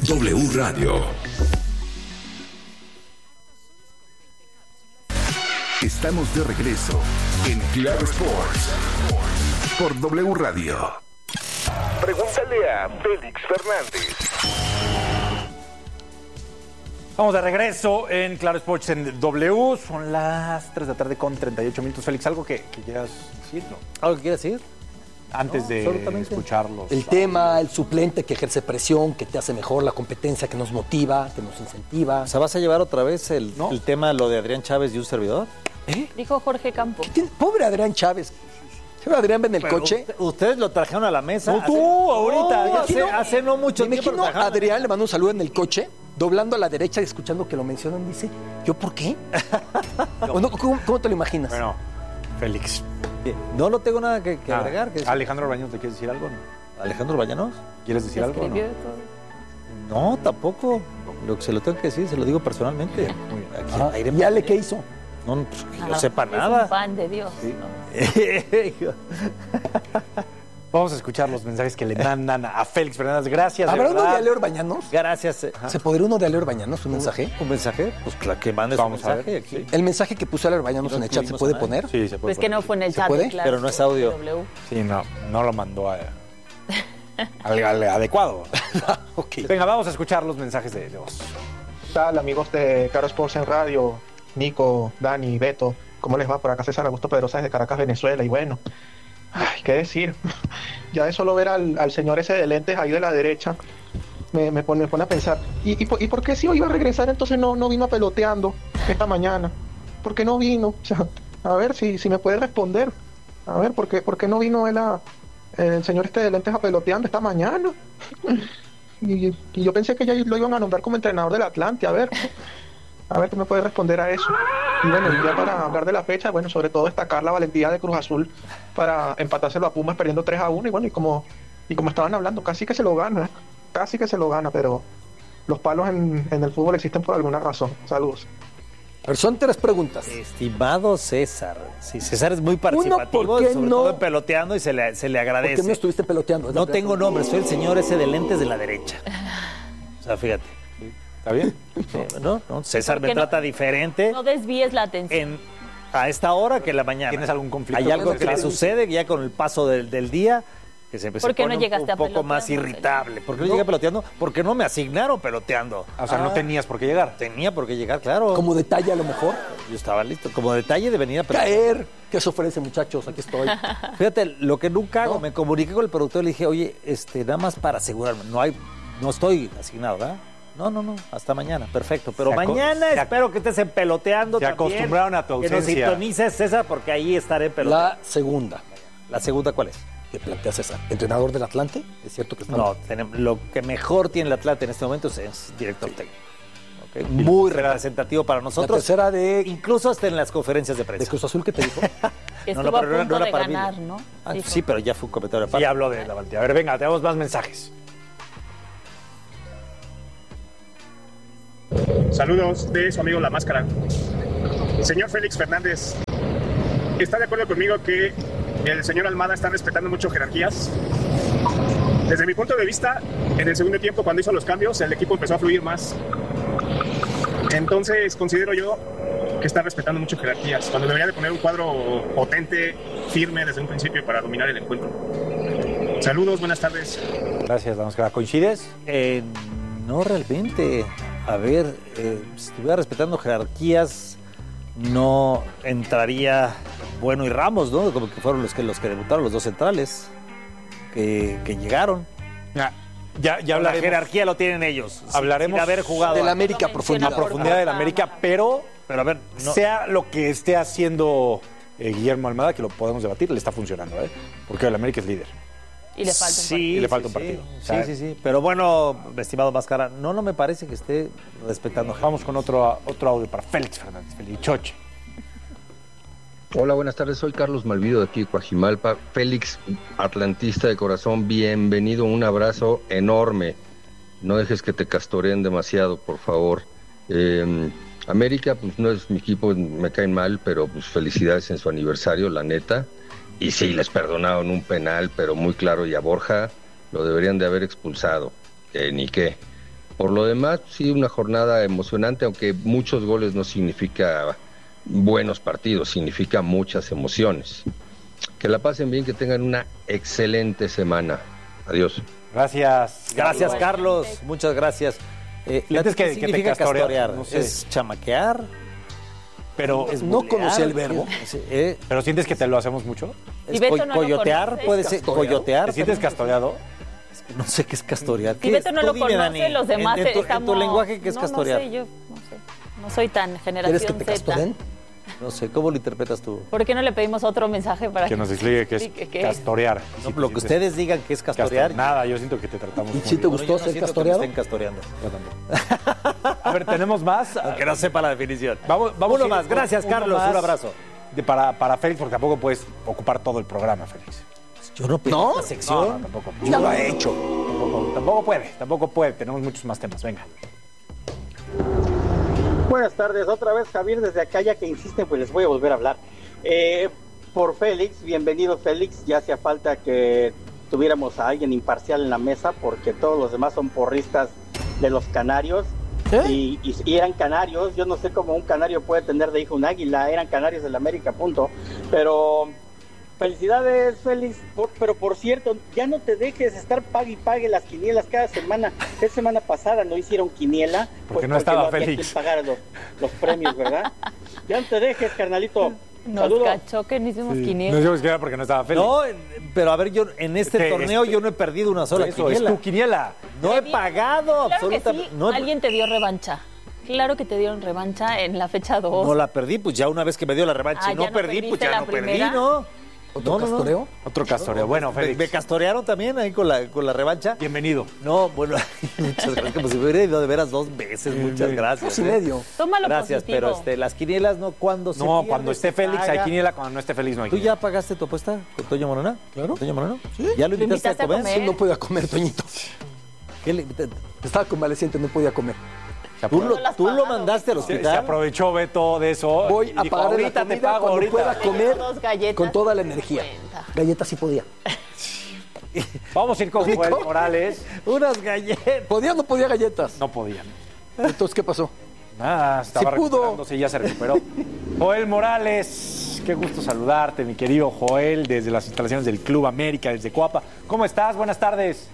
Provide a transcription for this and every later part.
W Radio. Estamos de regreso en Claro Sports por W Radio. Pregúntale a Félix Fernández. Vamos de regreso en Claro Sports en W. Son las 3 de la tarde con 38 minutos. Félix, ¿algo que quieras decir? ¿Algo que quieras decir? Antes de escucharlos. El tema, el suplente que ejerce presión, que te hace mejor, la competencia que nos motiva, que nos incentiva. O sea, ¿vas a llevar otra vez el tema, lo de Adrián Chávez y un servidor? Dijo Jorge Campo. Pobre Adrián Chávez. Adrián va en el coche. Ustedes lo trajeron a la mesa. No, tú, ahorita. Hace no mucho me tiempo. Imagino a Adrián le mando un saludo en el coche, doblando a la derecha y escuchando que lo mencionan, dice, ¿yo por qué? ¿Cómo te lo imaginas? Bueno, Félix. No lo tengo nada que agregar. Alejandro Orbañanos, ¿te quieres decir algo? No? ¿Alejandro Orbañanos? ¿Quieres decir algo? Escribió No? todo. No, tampoco. Lo que se lo tengo que decir, se lo digo personalmente. ¿Y Ale qué hizo? No, pues, que yo Ah, sepa es nada. un pan de Dios. Sí. ¿No? Vamos a escuchar los mensajes que le mandan a Félix Fernández. Gracias, ¿Habrá de uno de verdad. Ale Orbañanos? Gracias. ¿Se podría uno de Ale Orbañanos, un mensaje? ¿Un mensaje? Pues claro, que mandes Vamos un a mensaje ver, aquí. sí. ¿El mensaje que puso Ale Orbañanos en el chat se puede poner? Sí, se puede. Pues que no fue en el chat. puede? Claro, Pero no es audio. W. Sí, no lo mandó al adecuado. Ok. Venga, vamos a escuchar los mensajes de voz. ¿Qué tal, amigos de Claro Sports en Radio? Nico, Dani, Beto, ¿cómo les va? Por acá César Augusto Pedro Sáenz de Caracas, Venezuela. Y bueno, qué decir. Ya de solo ver al señor ese de lentes ahí de la derecha me pone a pensar. ¿Y por qué si hoy iba a regresar entonces no vino a peloteando esta mañana? ¿Por qué no vino? O sea, a ver si me puede responder. A ver, ¿por qué no vino el señor este de lentes a peloteando esta mañana? Y yo pensé que ya lo iban a nombrar como entrenador del Atlante. A ver qué me puede responder a eso. Y bueno, ya para hablar de la fecha, bueno, sobre todo destacar la valentía de Cruz Azul para empatárselo a Pumas perdiendo 3-1. Y bueno, y como estaban hablando, casi que se lo gana, pero los palos en el fútbol existen por alguna razón. Saludos. Pero son 3 preguntas. Estimado César, sí, César es muy participativo, ¿por qué sobre no? todo peloteando y se le agradece. ¿Por qué no estuviste peloteando? No tengo nombre, soy el señor ese de lentes de la derecha. O sea, fíjate. ¿Está bien? No, César ¿Por me qué no? trata diferente No desvíes la atención. a esta hora que en la mañana. ¿Tienes algún conflicto? Hay algo que le sucede ya con el paso del día que se ¿Por qué pone no llegaste un a poco más peloteando, irritable. ¿Por qué no llegué peloteando? Porque no me asignaron peloteando. O sea, no tenías por qué llegar. Tenía por qué llegar, claro. Como detalle a lo mejor. Yo estaba listo. Como detalle de venir a pelotear. Caer. ¿Qué se ofrece, muchachos? Aquí estoy. Fíjate, lo que nunca hago, me comuniqué con el productor y le dije, oye, nada más para asegurarme, no estoy asignado, ¿verdad? No, hasta mañana, perfecto. Pero mañana espero que estés peloteando también. Se acostumbraron a tu ausencia. Que nos sintonices, César, porque ahí estaré peloteando. La segunda. ¿La segunda cuál es? ¿Qué plantea César? ¿Entrenador del Atlante? ¿Es cierto que está? No, lo que mejor tiene el Atlante en este momento es director técnico. ¿Okay? Muy representativo para La nosotros. tercera de Incluso hasta en las conferencias de prensa. Cruz Azul, ¿qué te dijo? Que No, estuvo pero a punto era de para mí. ganar, ¿no? Dijo. Sí, pero ya fue un comentario aparte. Sí, habló de la valentía. A ver, venga, tenemos más mensajes. Saludos de su amigo La Máscara. Señor Félix Fernández, ¿está de acuerdo conmigo que el señor Almada está respetando mucho jerarquías? Desde mi punto de vista, en el segundo tiempo, cuando hizo los cambios, el equipo empezó a fluir más. Entonces, considero yo que está respetando mucho jerarquías, cuando debería de poner un cuadro potente, firme desde un principio para dominar el encuentro. Saludos, buenas tardes. Gracias, Damascara. ¿Coincides? No realmente. A ver, si estuviera respetando jerarquías, no entraría Bueno y Ramos, ¿no? Como que fueron los que debutaron, los dos centrales que llegaron. Ya La hablaremos. jerarquía lo tienen ellos. Hablaremos sin haber jugado. Del América Lo profundidad. La profundidad del América, pero Pero a ver, no, sea lo que esté haciendo Guillermo Almada, que lo podemos debatir, le está funcionando, ¿eh? Porque el América es líder. Y le falta un partido. Y le falta un partido. O sea, Sí. Pero bueno, estimado Máscara, no me parece que esté respetando. Vamos con otro audio para Félix Fernández, Felichoche. Hola, buenas tardes. Soy Carlos Malvido de aquí de Coajimalpa. Félix, atlantista de corazón, bienvenido. Un abrazo enorme. No dejes que te castoreen demasiado, por favor. América, pues no es mi equipo, me caen mal, pero pues felicidades en su aniversario, la neta. Y sí, les perdonaron un penal, pero muy claro, y a Borja lo deberían de haber expulsado. Ni qué. Por lo demás, sí, una jornada emocionante, aunque muchos goles no significa buenos partidos, significa muchas emociones. Que la pasen bien, que tengan una excelente semana. Adiós. Gracias. Gracias, Carlos. Muchas gracias. ¿Qué significa te castorear? No sé. ¿Es chamaquear? Pero no conocía el verbo. ¿Pero sientes que te lo hacemos mucho? Y Beto no coyotear, lo puede ser. Coyotear. ¿Te sientes castoreado? No sé qué es castorear. Si Beto no lo dime, conoce, Dani, los demás en tu lenguaje, ¿qué es castorear? No sé, yo no sé. No soy tan ¿Quieres que generación te Z. castoren? No sé, ¿cómo lo interpretas tú? ¿Por qué no le pedimos otro mensaje para Que nos explique qué es castorear. No, lo que ustedes digan que es castorear. Nada, yo siento que te tratamos ¿Y muy si te bien. gustó Yo no ser siento castoreado? que me estén castoreando. Yo también. A ver, ¿tenemos más? Aunque no sepa la definición. Vamos Uno a ir más. con Gracias, uno Carlos. más Un abrazo. Para Félix, porque tampoco puedes ocupar todo el programa, Félix. Yo no pedí ¿No? esta sección. No, tampoco. Ya lo ha hecho. Tampoco puede. Tenemos muchos más temas. Venga. Buenas tardes, otra vez Javier desde acá, ya que insisten, pues les voy a volver a hablar. Por Félix, bienvenido Félix, ya hacía falta que tuviéramos a alguien imparcial en la mesa, porque todos los demás son porristas de los canarios, y eran canarios. Yo no sé cómo un canario puede tener de hijo un águila, eran canarios del América, punto. Pero felicidades, Félix, pero por cierto, ya no te dejes estar pague y pague las quinielas cada semana. Esta semana pasada no hicieron quiniela, porque no estaba no había Félix. quien pagara los premios, ¿verdad? Ya no te dejes, carnalito. Nos Saludos. cachó que no hicimos No quiniela. dijimos que era porque no estaba Félix. No, pero a ver, yo en este Que torneo yo no he perdido una sola Eso, es quiniela. tu quiniela. No he pagado Claro que absolutamente. sí, No, alguien te dio revancha. Claro que te dieron revancha en la fecha 2. no la perdí, pues ya una vez que me dio la revancha Ah, y no ¿ya no perdí, pues perdiste ya la no perdí, primera? ¿no? ¿Otro castoreo? Otro castoreo. Bueno, ¿Me Félix, castorearon también ahí con la revancha? bienvenido. No, bueno, muchas gracias. Como si me hubiera ido de veras 2 veces. Muchas gracias. Dos y medio. Tómalo Gracias, positivo. pero las quinielas no cuando se No, pierde, cuando esté se Félix hay paga. quiniela, cuando no esté Félix no hay ¿Tú quiniela. ya pagaste tu apuesta con Toño Morona? Claro. ¿Toño Morona? Sí. ¿Ya lo invitaste a invitaste a comer? comer? No podía comer, Toñito. ¿Qué le- Estaba convaleciente, no podía comer. ¿Tú No lo has tú lo pagado, mandaste al Se hospital? aprovechó Beto de eso. Voy y a dijo, pagar la ahorita te comida pago, cuando ahorita. pueda comer Dos galletas, con toda la no energía. cuenta. Galletas sí podía. Vamos a ir con ¿Cómo? Joel Morales. Unas galletas. ¿Podía o no podía galletas? No podían. Entonces, ¿qué pasó? Nada, estaba Sí pudo. recuperándose y ya se recuperó. Joel Morales, qué gusto saludarte, mi querido Joel, desde las instalaciones del Club América, desde Coapa. ¿Cómo estás? Buenas tardes.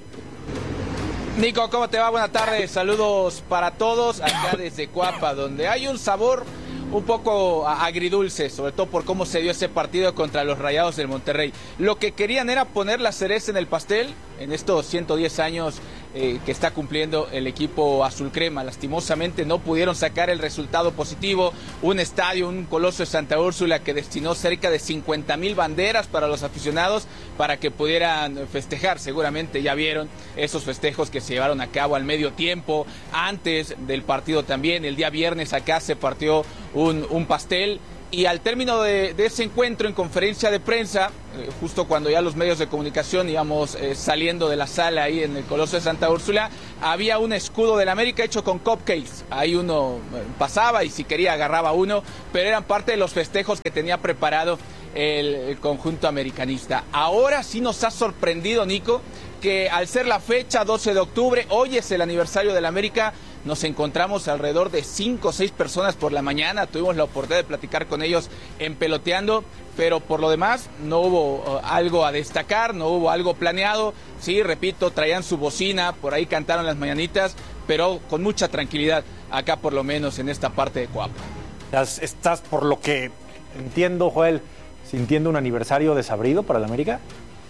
Nico, ¿cómo te va? Buenas tardes. Saludos para todos acá desde Coapa, donde hay un sabor un poco agridulce, sobre todo por cómo se dio ese partido contra los Rayados del Monterrey. Lo que querían era poner la cereza en el pastel en estos 110 años que está cumpliendo el equipo azul crema. Lastimosamente no pudieron sacar el resultado positivo. Un estadio, un Coloso de Santa Úrsula que destinó cerca de 50,000 banderas para los aficionados para que pudieran festejar. Seguramente ya vieron esos festejos que se llevaron a cabo al medio tiempo, antes del partido también. El día viernes acá se partió un pastel. Y al término de ese encuentro en conferencia de prensa, justo cuando ya los medios de comunicación íbamos saliendo de la sala ahí en el Coloso de Santa Úrsula, había un escudo del América hecho con cupcakes. Ahí uno pasaba y si quería agarraba uno, pero eran parte de los festejos que tenía preparado el conjunto americanista. Ahora sí nos ha sorprendido, Nico, que al ser la fecha 12 de octubre, hoy es el aniversario del América, nos encontramos alrededor de 5 o 6 personas por la mañana. Tuvimos la oportunidad de platicar con ellos en Peloteando, pero por lo demás no hubo algo a destacar, no hubo algo planeado. Sí, repito, traían su bocina, por ahí cantaron las mañanitas, pero con mucha tranquilidad acá por lo menos en esta parte de Coapa. ¿Estás, por lo que entiendo, Joel, sintiendo un aniversario desabrido para el América?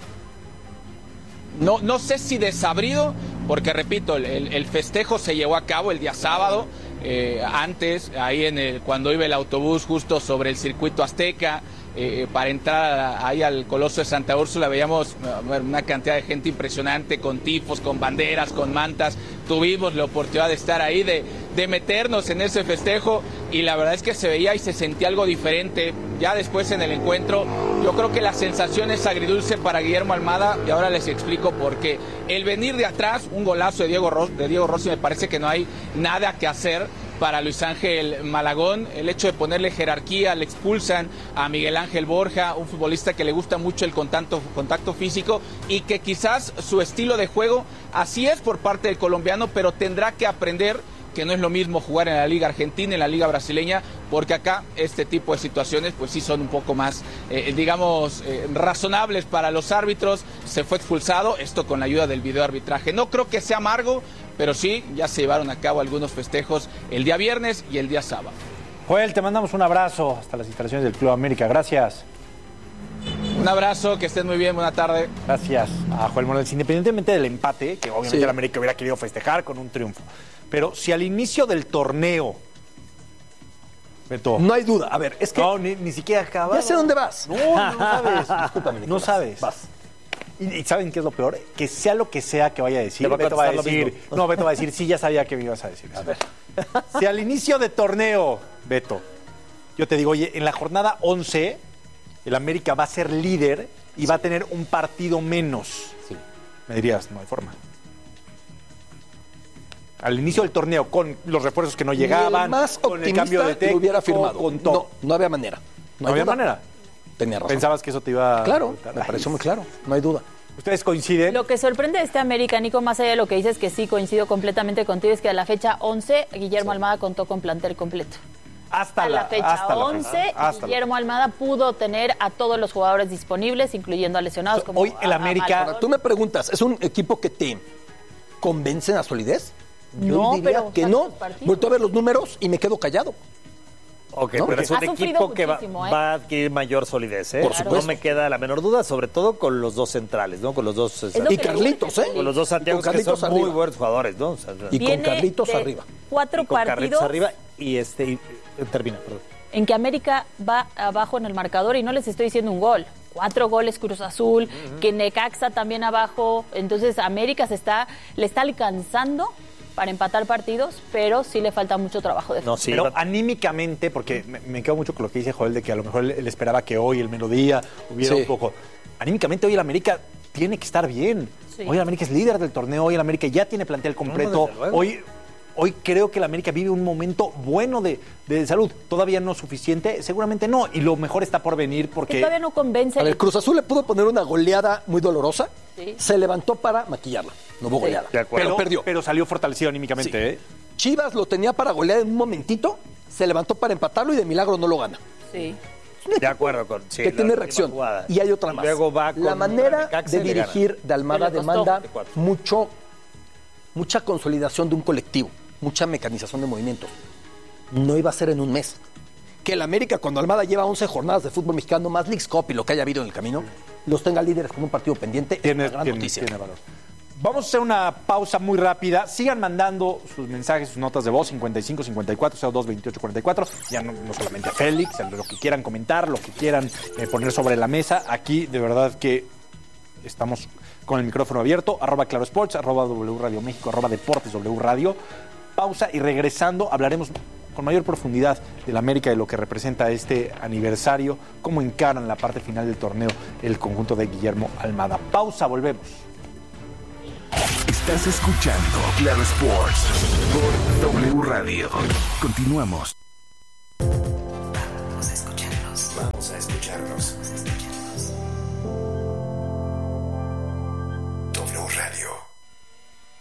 No sé si desabrido, porque repito, el festejo se llevó a cabo el día sábado, antes, ahí cuando iba el autobús justo sobre el circuito Azteca, para entrar ahí al Coloso de Santa Úrsula, veíamos una cantidad de gente impresionante, con tifos, con banderas, con mantas. Tuvimos la oportunidad de estar ahí, de meternos en ese festejo, y la verdad es que se veía y se sentía algo diferente. Ya después en el encuentro, yo creo que la sensación es agridulce para Guillermo Almada, y ahora les explico por qué. El venir de atrás, un golazo de Diego Rossi, me parece que no hay nada que hacer para Luis Ángel Malagón. El hecho de ponerle jerarquía, le expulsan a Miguel Ángel Borja, un futbolista que le gusta mucho el contacto físico y que quizás su estilo de juego Así es por parte del colombiano, pero tendrá que aprender que no es lo mismo jugar en la Liga Argentina, en la Liga Brasileña, porque acá este tipo de situaciones pues sí son un poco más, razonables para los árbitros. Se fue expulsado, esto con la ayuda del videoarbitraje. No creo que sea amargo, pero sí, ya se llevaron a cabo algunos festejos el día viernes y el día sábado. Joel, te mandamos un abrazo hasta las instalaciones del Club América. Gracias. Un abrazo, que estén muy bien, buena tarde. Gracias a Joel Morales. Independientemente del empate, que obviamente el América hubiera querido festejar con un triunfo, pero si al inicio del torneo, Beto, no hay duda. A ver, es que... No, ni siquiera acaba. Ya sé dónde vas. No sabes. Discúlpame, Nicolás. No sabes. Vas. ¿Y saben qué es lo peor? Que sea lo que sea que vaya a decir, Te va a Beto va a contestar lo decir... mismo. No, Beto va a decir, sí, ya sabía que me ibas a decir. A ver. Si al inicio de torneo, Beto, yo te digo, oye, en la jornada 11, el América va a ser líder y va a tener un partido menos. Sí. Me dirías, no hay forma. Al inicio del torneo, con los refuerzos que no llegaban, el más con el cambio de técnico, lo hubiera firmado. con todo. No había manera. No había duda. manera. Tenía razón. ¿Pensabas que eso te iba a... Claro, me pareció muy claro. No hay duda. ¿Ustedes coinciden? Lo que sorprende de este América, Nico, más allá de lo que dices, que sí coincido completamente contigo, es que a la fecha 11, Guillermo Almada contó con plantel completo. Hasta la fecha 11, hasta Guillermo Almada pudo tener a todos los jugadores disponibles, incluyendo a lesionados. Como hoy el América... Ahora, tú me preguntas, ¿es un equipo que te convence en la solidez? Yo No, diría pero que tantos no. partidos. Vuelto a ver los números y me quedo callado. Ok, ¿No? pero es un Ha sufrido equipo que muchísimo, va a adquirir mayor solidez, ¿eh? Por No supuesto. me queda la menor duda, sobre todo con los dos centrales, ¿no? Con los dos... Es lo Y que le Carlitos, gusta, ¿eh? Con los dos Santiago, Y con que son Carlitos muy arriba. buenos jugadores, ¿no? O sea, Y con Viene Carlitos de arriba. 4 y con Carlitos partidos arriba y termina, perdón. en que América va abajo en el marcador y no les estoy diciendo un gol. 4 goles Cruz Azul, que Necaxa también abajo. Entonces América le está alcanzando para empatar partidos, pero sí le falta mucho trabajo de No, sí, Pero anímicamente, porque me quedo mucho con lo que dice Joel, de que a lo mejor él esperaba que hoy, el mediodía, hubiera Sí. un poco... Anímicamente hoy el América tiene que estar bien. Sí. Hoy el América es líder del torneo, hoy el América ya tiene plantel completo. desde luego. Hoy creo que el América vive un momento bueno de salud. Todavía no suficiente, seguramente no. Y lo mejor está por venir que porque... todavía no convence. A ver, Cruz Azul le pudo poner una goleada muy dolorosa. Sí. Se levantó para maquillarla. No hubo goleada. de acuerdo. Pero perdió. Pero salió fortalecido anímicamente, Sí. ¿eh? Chivas lo tenía para golear en un momentito. Se levantó para empatarlo y de milagro no lo gana. Sí. De acuerdo con... sí, que la tiene última reacción. jugada. Y hay otra más. Luego va con la manera Necaxa de y le gana. dirigir de Almada Le costó. demanda De cuatro. mucha consolidación de un colectivo, mucha mecanización de movimientos. No iba a ser en un mes. Que el América, cuando Almada lleva 11 jornadas de fútbol mexicano, más Leagues Cup y lo que haya habido en el camino, los tenga líderes con un partido pendiente, es una gran noticia. Tiene valor. Vamos a hacer una pausa muy rápida. Sigan mandando sus mensajes, sus notas de voz, 55 54 02 28 44. Ya no solamente a Félix, lo que quieran comentar, lo que quieran poner sobre la mesa. Aquí, de verdad que estamos con el micrófono abierto. @clarosports, @W Radio México, @Deportes W Radio. Pausa y regresando hablaremos con mayor profundidad del América, de lo que representa este aniversario, cómo encaran la parte final del torneo el conjunto de Guillermo Almada. Pausa, volvemos. Estás escuchando Claro Sports por W Radio. Continuamos. Vamos a escucharnos.